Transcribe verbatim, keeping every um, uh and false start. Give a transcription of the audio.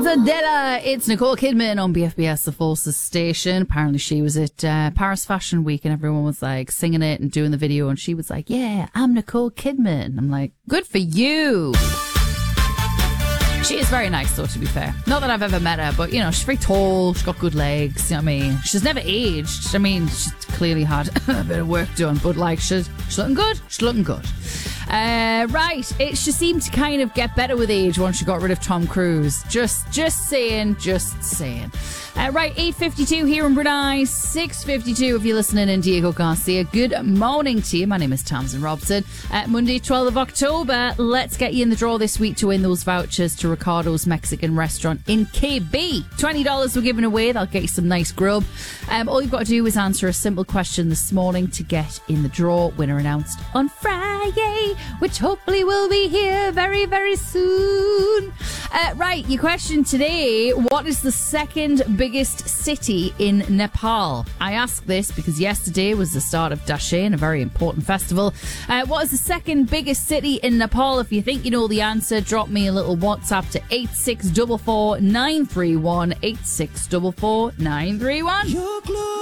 Adela, it's Nicole Kidman on B F B S, the Forces station. Apparently she was at uh, Paris Fashion Week and everyone was like singing it and doing the video and she was like, yeah, I'm Nicole Kidman. I'm like, good for you. She is very nice though, to be fair. Not that I've ever met her, but you know, she's very tall, she's got good legs, you know what I mean? She's never aged. I mean, she's clearly had a bit of work done, but like, she's, she's looking good. She's looking good. Uh, right, it she seemed to kind of get better with age once she got rid of Tom Cruise. Just, just saying, just saying. Uh, right, eight fifty-two here in Brunei, six fifty-two if you're listening in Diego Garcia. Good morning to you. My name is Tamsin Robson. Uh, Monday, twelfth of October. Let's get you in the draw this week to win those vouchers to Ricardo's Mexican restaurant in K B. twenty dollars we're giving away. That'll get you some nice grub. Um, all you've got to do is answer a simple question this morning to get in the draw. Winner announced on Friday, which hopefully will be here very, very soon. Uh, right, your question today: what is the second biggest city in Nepal? I ask this because yesterday was the start of Dashain, a very important festival. Uh, what is the second biggest city in Nepal? If you think you know the answer, drop me a little WhatsApp to eight six four four nine three one, eight six four four nine three one.